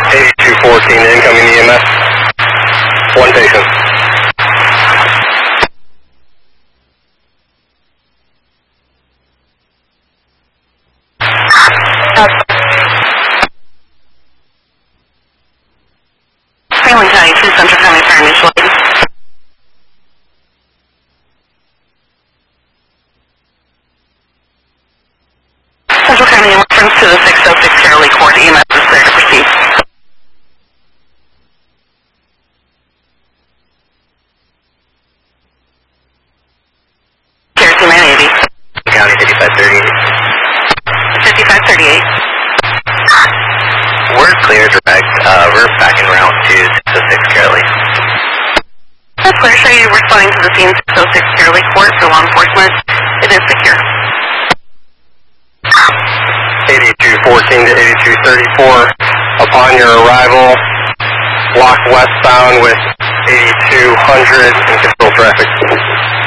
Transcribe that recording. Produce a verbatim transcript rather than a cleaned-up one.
eighty-two fourteen, incoming E M S. One patient. Family County two, Central County Fire Mutual Aid. Central County in reference to the six oh six Fairley Court, E M S is clear to proceed. Care to man eighty. County fifty-five thirty-eight. fifty-five thirty-eight. We're clear direct. Uh, we're back in route to six oh six Fairley. That's clear. Show you responding to the scene six oh six Fairley Court for law enforcement. It is secure. eighty-two fourteen to eighty-two thirty-four. Upon your arrival, lock westbound with eighty-two hundred and control traffic.